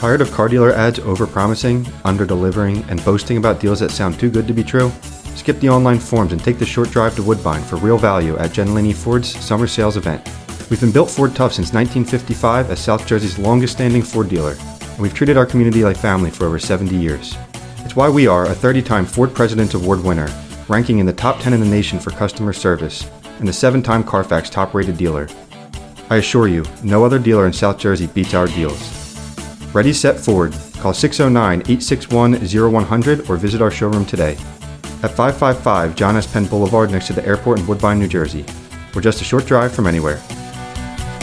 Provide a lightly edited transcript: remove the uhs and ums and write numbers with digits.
Tired of car dealer ads over-promising, under-delivering, and boasting about deals that sound too good to be true? Skip the online forums and take the short drive to Woodbine for real value at Jen Laney Ford's summer sales event. We've been built Ford tough since 1955 as South Jersey's longest-standing Ford dealer, and we've treated our community like family for over 70 years. It's why we are a 30-time Ford President's Award winner, ranking in the top 10 in the nation for customer service, and the 7-time Carfax top-rated dealer. I assure you, no other dealer in South Jersey beats our deals. Ready, set, Ford. Call 609-861-0100 or visit our showroom today at 555 John S. Penn Boulevard next to the airport in Woodbine, New Jersey. We're just a short drive from anywhere.